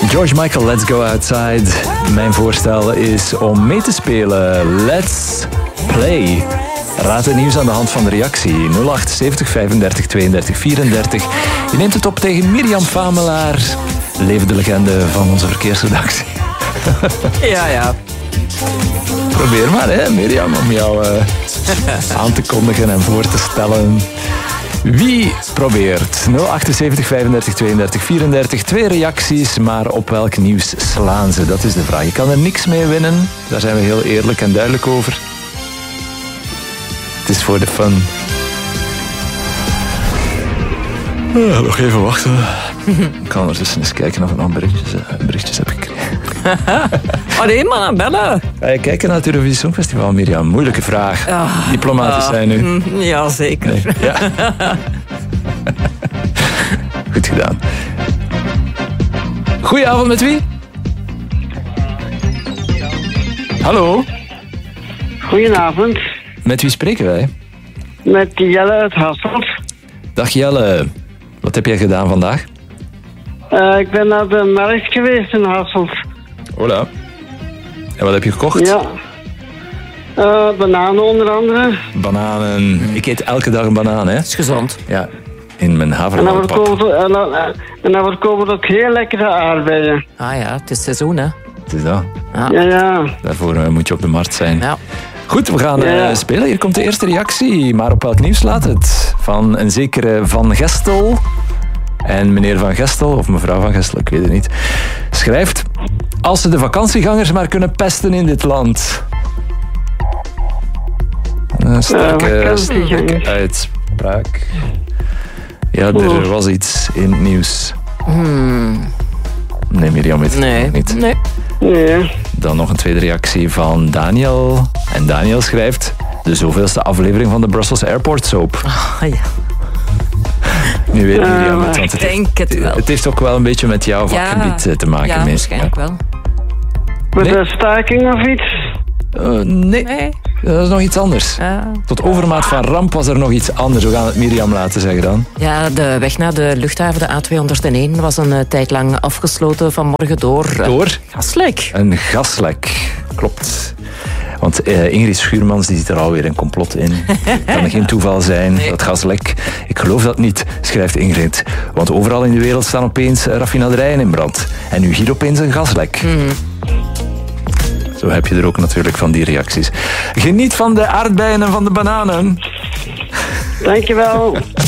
George Michael, Let's Go Outside. Mijn voorstel is om mee te spelen. Let's play. Raad het nieuws aan de hand van de reactie. 078 35 32 34. Je neemt het op tegen Mirjam Famelaar, levende legende van onze verkeersredactie. Ja. Probeer maar, hè, Mirjam, om jou aan te kondigen en voor te stellen. Wie probeert? 078 35 32 34. 2 reacties, maar op welk nieuws slaan ze? Dat is de vraag. Je kan er niks mee winnen. Daar zijn we heel eerlijk en duidelijk over. Het is voor de fun. Nog even wachten. Ik kan ondertussen eens kijken of ik nog berichtjes heb gekregen. Nee, maar aan bellen. Ga je kijken naar het Eurovisie Songfestival, Mirjam? Moeilijke vraag. Diplomatisch zijn nu. Ja, zeker. Nee. Ja. Goed gedaan. Goedenavond, met wie? Hallo? Goedenavond. Met wie spreken wij? Met Jelle uit Hasselt. Dag Jelle. Wat heb jij gedaan vandaag? Ik ben naar de markt geweest in Hasselt. Hola. En wat heb je gekocht? Ja. Bananen onder andere. Bananen. Ik eet elke dag een banaan, hè? Dat is gezond. Ja. In mijn En havermoutpap. dan verkopen we ook heel lekkere aardbeien. Ah ja, het is seizoen, hè. Het is dat. Ja. Daarvoor moet je op de markt zijn. Ja. Goed, we gaan Ja. spelen. Hier komt de eerste reactie. Maar op welk nieuws laat het? Van een zekere Van Gestel. En meneer Van Gestel, of mevrouw Van Gestel, ik weet het niet, schrijft: als ze de vakantiegangers maar kunnen pesten in dit land. Een sterke uitspraak. Ja, er was iets in het nieuws. Nee, Mirjam weet het nog niet. Nee. Dan nog een tweede reactie van Daniel. En Daniel schrijft: de zoveelste aflevering van de Brussels Airport Soap. Ja. Nu weet Mirjam het, want Ik denk het wel. het heeft ook wel een beetje met jouw vakgebied te maken. Ja, waarschijnlijk wel. Met Nee. een staking of iets? Nee, dat is nog iets anders. Ja. Tot overmaat van ramp was er nog iets anders. We gaan het Mirjam laten zeggen dan. Ja, de weg naar de luchthaven, de A201, was een tijd lang afgesloten vanmorgen door... Door? gaslek. Een gaslek. Klopt. Want Ingrid Schuurmans die ziet er alweer een complot in. Kan geen toeval zijn, dat gaslek. Ik geloof dat niet, schrijft Ingrid. Want overal in de wereld staan opeens raffinaderijen in brand. En nu hier opeens een gaslek. Zo heb je er ook natuurlijk van die reacties. Geniet van de aardbeien en van de bananen. Dankjewel.